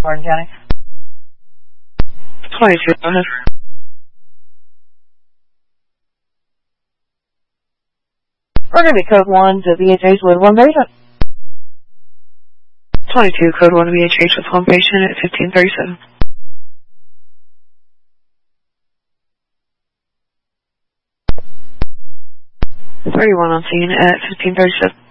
Martin County. 22, go ahead. We're going to be code 1 to VHH with one patient. 22, code 1 to VHH with one patient at 1537. 31 on scene at 1537.